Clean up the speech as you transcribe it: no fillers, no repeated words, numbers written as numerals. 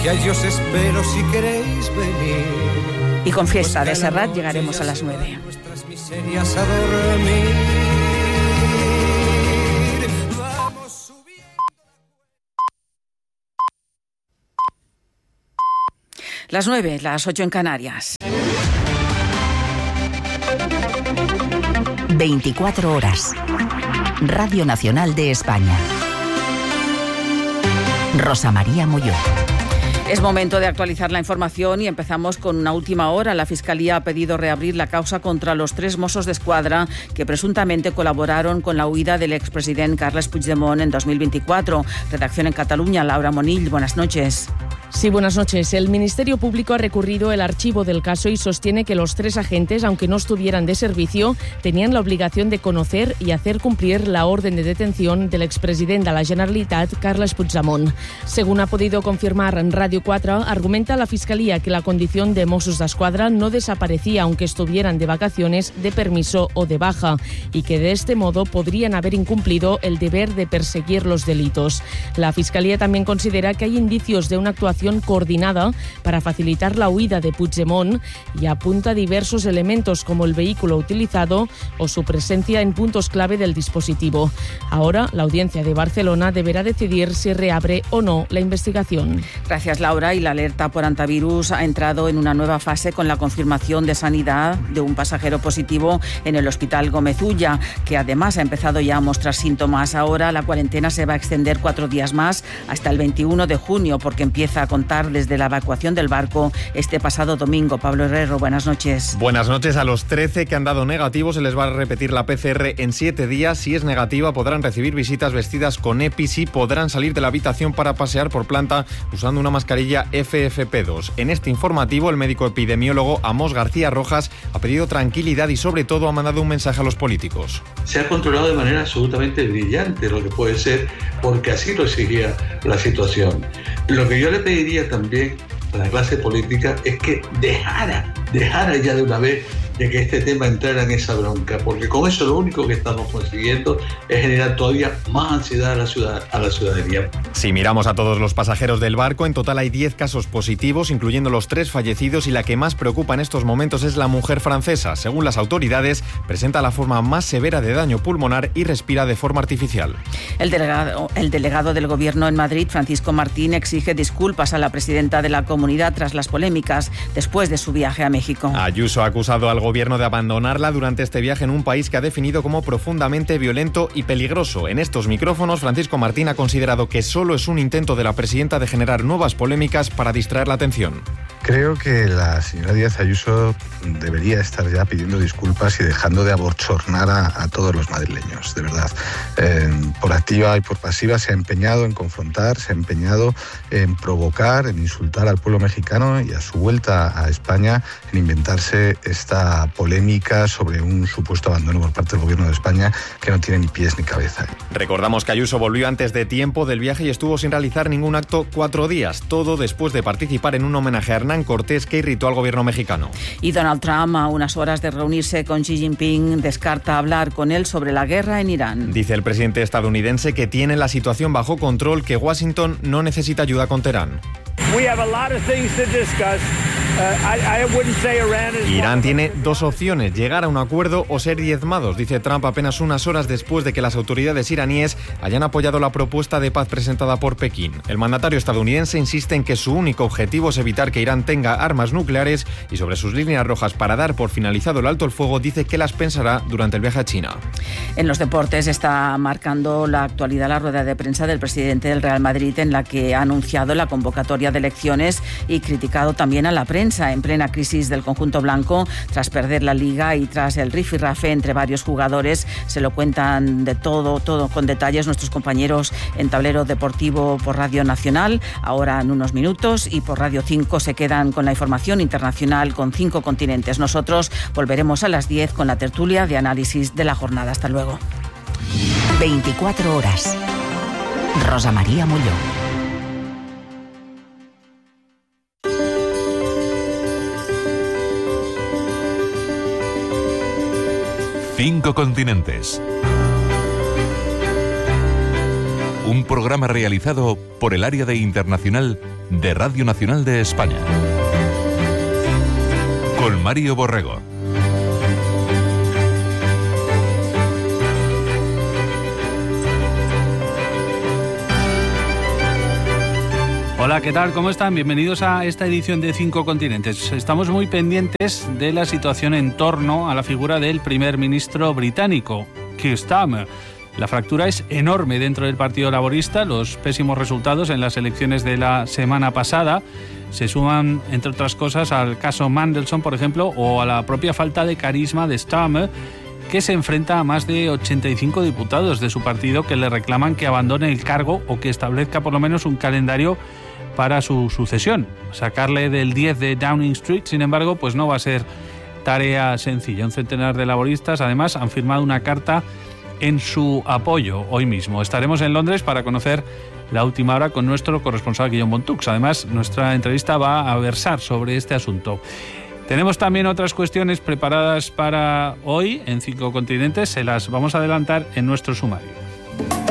que a ellos espero si queréis venir. Y con Fiesta de Serrat llegaremos a las 9. Nuestras miserias a dormir. Vamos subiendo. Las 9, las 8 en Canarias. 24 horas. Radio Nacional de España. Rosa María Molló. Es momento de actualizar la información y empezamos con una última hora. La Fiscalía ha pedido reabrir la causa contra los 3 Mossos d'Esquadra que presuntamente colaboraron con la huida del expresidente Carles Puigdemont en 2024. Redacción en Cataluña, Laura Monill, buenas noches. Sí, buenas noches. El Ministerio Público ha recurrido el archivo del caso y sostiene que los 3 agentes, aunque no estuvieran de servicio, tenían la obligación de conocer y hacer cumplir la orden de detención del expresidente de la Generalitat, Carles Puigdemont. Según ha podido confirmar en Radio 4, argumenta la Fiscalía que la condición de Mossos d'Esquadra no desaparecía aunque estuvieran de vacaciones, de permiso o de baja, y que de este modo podrían haber incumplido el deber de perseguir los delitos. La Fiscalía también considera que hay indicios de una actuación coordinada para facilitar la huida de Puigdemont y apunta diversos elementos como el vehículo utilizado o su presencia en puntos clave del dispositivo. Ahora, la Audiencia de Barcelona deberá decidir si reabre o no la investigación. Gracias, Laura. Y la alerta por antivirus ha entrado en una nueva fase con la confirmación de sanidad de un pasajero positivo en el Hospital Gómez Ulla, que además ha empezado ya a mostrar síntomas. Ahora la cuarentena se va a extender 4 días más hasta el 21 de junio, porque empieza a contar desde la evacuación del barco este pasado domingo. Pablo Herrero, buenas noches. Buenas noches. A los 13 que han dado negativo se les va a repetir la PCR en 7 días. Si es negativa, podrán recibir visitas vestidas con EPI y podrán salir de la habitación para pasear por planta usando una mascarilla FFP2. En este informativo, el médico epidemiólogo Amos García Rojas ha pedido tranquilidad y sobre todo ha mandado un mensaje a los políticos. Se ha controlado de manera absolutamente brillante lo que puede ser, porque así lo exigía la situación. Lo que yo le pediría también a la clase política es que dejara ya de una vez de que este tema entrara en esa bronca, porque con eso lo único que estamos consiguiendo es generar todavía más ansiedad a la ciudadanía. Si miramos a todos los pasajeros del barco, en total hay 10 casos positivos, incluyendo los 3 fallecidos, y la que más preocupa en estos momentos es la mujer francesa. Según las autoridades, presenta la forma más severa de daño pulmonar y respira de forma artificial. El delegado del Gobierno en Madrid, Francisco Martín, exige disculpas a la presidenta de la comunidad tras las polémicas después de su viaje a México. Ayuso ha acusado al Gobierno de abandonarla durante este viaje en un país que ha definido como profundamente violento y peligroso. En estos micrófonos, Francisco Martín ha considerado que solo es un intento de la presidenta de generar nuevas polémicas para distraer la atención. Creo que la señora Díaz Ayuso debería estar ya pidiendo disculpas y dejando de abochornar a todos los madrileños, de verdad. Por activa y por pasiva se ha empeñado en confrontar, se ha empeñado en provocar, en insultar al pueblo mexicano y a su vuelta a España en inventarse esta polémica sobre un supuesto abandono por parte del Gobierno de España que no tiene ni pies ni cabeza. Recordamos que Ayuso volvió antes de tiempo del viaje y estuvo sin realizar ningún acto 4 días, todo después de participar en un homenaje a Hernán Cortés que irritó al gobierno mexicano. Y Donald Trump, a unas horas de reunirse con Xi Jinping, descarta hablar con él sobre la guerra en Irán. Dice el presidente estadounidense que tiene la situación bajo control, que Washington no necesita ayuda con Teherán. Irán tiene 2 opciones, llegar a un acuerdo o ser diezmados, dice Trump apenas unas horas después de que las autoridades iraníes hayan apoyado la propuesta de paz presentada por Pekín. El mandatario estadounidense insiste en que su único objetivo es evitar que Irán tenga armas nucleares y sobre sus líneas rojas para dar por finalizado el alto el fuego dice que las pensará durante el viaje a China. En los deportes está marcando la actualidad la rueda de prensa del presidente del Real Madrid, en la que ha anunciado la convocatoria de elecciones y criticado también a la prensa en plena crisis del conjunto blanco tras perder la Liga y tras el rifirrafe entre varios jugadores. Se lo cuentan de todo con detalles nuestros compañeros en Tablero Deportivo por Radio Nacional, ahora en unos minutos, y por Radio 5 se quedan con la información internacional con 5 continentes. Nosotros volveremos a las 10 con la tertulia de análisis de la jornada. Hasta luego. 24 horas. Rosa María Molló. Cinco continentes. Un programa realizado por el Área de Internacional de Radio Nacional de España. Con Mario Borrego. Hola, ¿qué tal? ¿Cómo están? Bienvenidos a esta edición de 5 Continentes. Estamos muy pendientes de la situación en torno a la figura del primer ministro británico, Keir Starmer. La fractura es enorme dentro del Partido Laborista. Los pésimos resultados en las elecciones de la semana pasada se suman, entre otras cosas, al caso Mandelson, por ejemplo, o a la propia falta de carisma de Starmer, que se enfrenta a más de 85 diputados de su partido que le reclaman que abandone el cargo o que establezca por lo menos un calendario para su sucesión. Sacarle del 10 de Downing Street, sin embargo, pues no va a ser tarea sencilla. Un centenar de laboristas, además, han firmado una carta en su apoyo hoy mismo. Estaremos en Londres para conocer la última hora con nuestro corresponsal Guillaume Bontux. Además, nuestra entrevista va a versar sobre este asunto. Tenemos también otras cuestiones preparadas para hoy en 5 Continentes. Se las vamos a adelantar en nuestro sumario.